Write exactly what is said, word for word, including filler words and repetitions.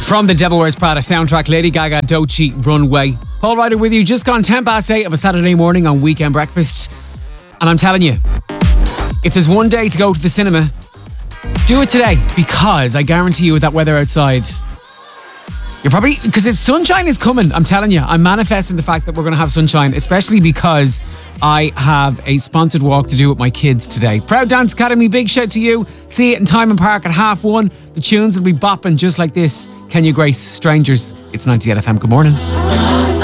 From the Devil Wears Prada soundtrack, Lady Gaga, Doechii, Runway. Paul Ryder with you, just gone ten past eight of a Saturday morning on Weekend Breakfast. And I'm telling you, if there's one day to go to the cinema, do it today, because I guarantee you with that weather outside, you're probably, because it's sunshine is coming, I'm telling you. I'm manifesting the fact that we're going to have sunshine, especially because I have a sponsored walk to do with my kids today. Proud Dance Academy, big shout to you. See it in Time Park at half one. The tunes will be bopping just like this. Kenya Grace, Strangers. It's ninety-eight F M. Good morning.